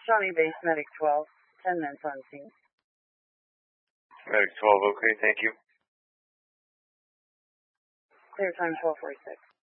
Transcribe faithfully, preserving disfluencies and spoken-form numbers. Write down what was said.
Shawnee Base, Medic twelve, ten minutes on scene. Medic twelve, okay, thank you. Clear time twelve forty-six.